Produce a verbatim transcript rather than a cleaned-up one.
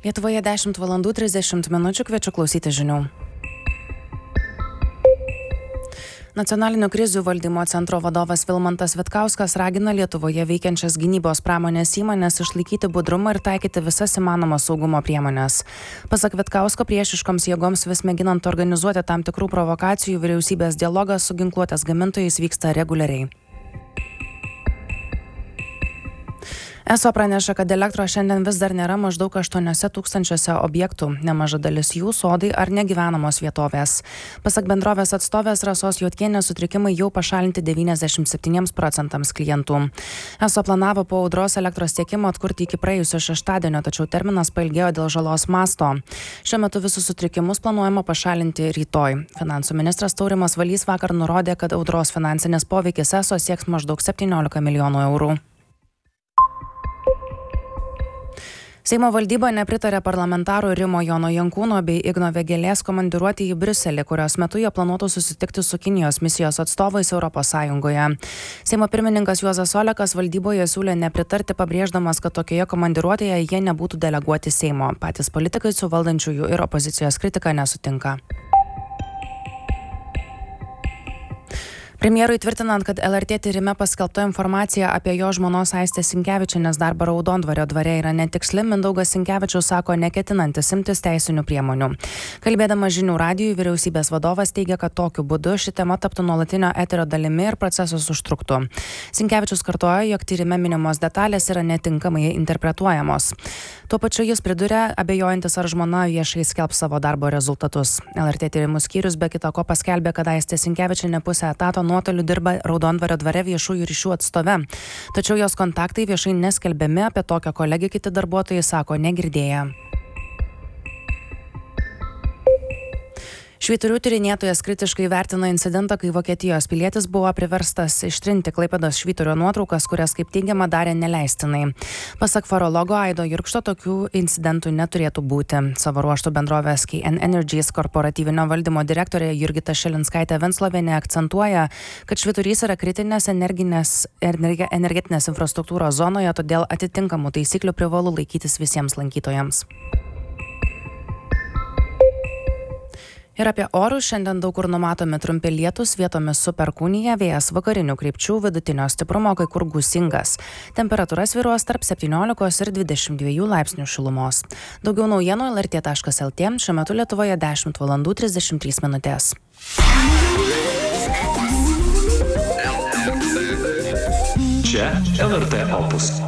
Lietuvoje dešimt valandų trisdešimt minučių, kviečiu klausyti žinių. Nacionalinio krizių valdymo centro vadovas Vilmantas Vitkauskas ragina Lietuvoje veikiančias gynybos pramonės įmonės išlaikyti budrumą ir taikyti visas įmanomas saugumo priemonės. Pasak Vitkausko, priešiškoms jėgoms vis mėginant organizuoti tam tikrų provokacijų, vyriausybės dialogas su ginkluotės gamintojais vyksta reguliariai. Eso praneša, kad elektros šiandien vis dar nėra maždaug aštuoniuose tūkstančiuose objektų, nemaža dalis jų sodai ar negyvenamos vietovės. Pasak bendrovės atstovės Rasos Juodkienės, sutrikimai jau pašalinti devyniasdešimt septyniems procentams klientų. Eso planavo po audros elektros tiekimo atkurti iki praėjusio šeštadienio, tačiau terminas pailgėjo dėl žalos masto. Šiuo metu visus sutrikimus planuojama pašalinti rytoj. Finansų ministras Taurimas Valys vakar nurodė, kad audros finansinis poveikis Eso sieks maždaug septyniolika milijonų eurų. Seimo valdyba nepritarė parlamentarų Rimo Jono Jankūno bei Igno Vėgėlės komandiruoti į Briuselį, kurios metu jie planuotų susitikti su Kinijos misijos atstovais Europos Sąjungoje. Seimo pirmininkas Juozas Olekas valdyboje siūlė nepritarti, pabrėždamas, kad tokioje komandiruotėje jie nebūtų deleguoti Seimo. Patys politikai su valdančiųjų ir opozicijos kritika nesutinka. Premjerui tvirtinant, kad L R T tyrime paskelbta informacija apie jo žmonos Aistės Sinkevičienės darbą Raudondvario dvare yra netiksli, Mindaugas Sinkevičius sako neketinantis imtis teisinių priemonių. Kalbėdamas žinių radijui, vyriausybės vadovas teigia, kad tokiu būdu ši tema taptų nuolatinio eterio dalimi ir procesas užtruktų. Sinkevičius kartoja, jog tyrime minimos detalės yra netinkamai interpretuojamos. Tuo pačiu jis priduria, abejojantis, ar žmona viešai skelbs savo darbo rezultatus. L R T tyrimų skyrius be kita ko paskelbė, kad Aistė Sinkevičienė pusę etato nuotoliu dirba Raudondvario dvare viešųjų ryšių atstove. Tačiau jos kontaktai viešai neskelbiami, apie tokią kolegę kiti darbuotojai sako negirdėję. Švyturių tyrinėtojas kritiškai vertina incidentą, kai Vokietijos pilietis buvo priverstas ištrinti Klaipėdos švyturio nuotraukas, kurias, kaip teigiama, darė neleistinai. Pasak farologo Aido Jurkšto, tokių incidentų neturėtų būti. Savo ruožtų bendrovės K N Energies korporatyvinio valdymo direktorė Jurgita Šilinskaitė Venclovienė akcentuoja, kad švyturys yra kritinės energinės, energetinės infrastruktūros zonoje, todėl atitinkamų taisyklių privalu laikytis visiems lankytojams. Ir apie orus šiandien daug kur numatomi trumpi lietūs, vietomis su perkūnija, vėjas vakarinių krypčių, vidutinio stiprumo, kai kur gūsingas. Temperatūra svyruos tarp septyniolikos ir dvidešimt dviejų laipsnių šilumos. Daugiau naujienų L R T taškas L T, šiuo metu Lietuvoje dešimt valandų trisdešimt trys minutės. Čia L R T Opus.